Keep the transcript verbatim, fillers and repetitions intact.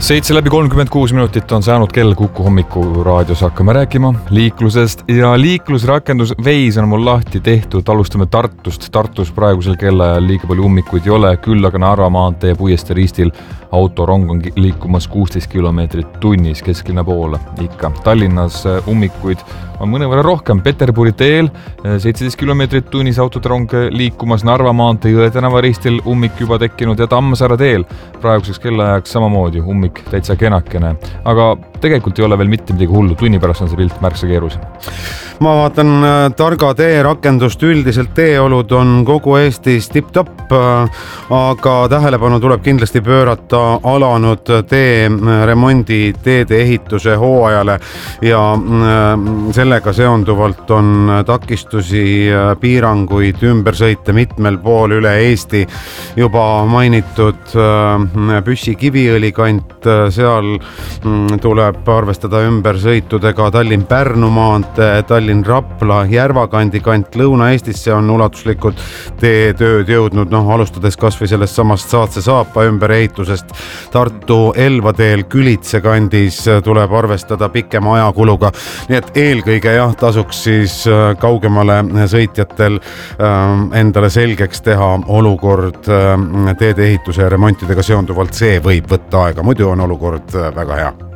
seitse läbi kolmkümmend kuus minutit on saanud kell Kuku hommiku raadios. Hakkame rääkima liiklusest ja liiklusrakendus Waze on mul lahti tehtud. Alustame Tartust. Tartus praegusel kellaajal liiga palju ummikuid ei ole, küll aga Narva maantee Puiestee ristil autorong on liikumas kuusteist kilomeetrit tunnis kesklinna poole ikka. Tallinnas ummikuid on mõnevõrra rohkem. Peterburi teel seitseteist kilomeetrit tunnis autotrong liikumas, Narva maantee Jõe tänava ristil ummik juba tekkinud ja Tammsaare teel praeguseks kellaajaks samamoodi ummik täitsa kenakene. Aga tegelikult ei ole veel mitte midagi hullu, tunni pärast on see pilt märksa keerusem. Ma vaatan Targa tee rakendust, üldiselt teeolud on kogu Eestis tipp-topp, aga tähelepanu tuleb kindlasti pöörata alanud tee remondi teede ehituse hooajale ja sellega seonduvalt on takistusi, piiranguid, ümbersõite mitmel pool üle Eesti. Juba mainitud Püssi Kiviõli kant, seal tuleb arvestada ümbersõitudega Tallinn-Pärnu maantee, Tallinn-Rapla, Järvakandi kant, Lõuna-Eestisse on ulatuslikud teetööd jõudnud, noh, alustades kas või sellest samast Saatse saapa ümberehitusest. Tartu Elvadeel Külitse kandis tuleb arvestada pikema ajakuluga, nii et eelkõige jah, tasuks siis kaugemale sõitjatel endale selgeks teha olukord teede ehituse ja remontidega seonduvalt, see võib võtta aega, muidu on olukord väga hea.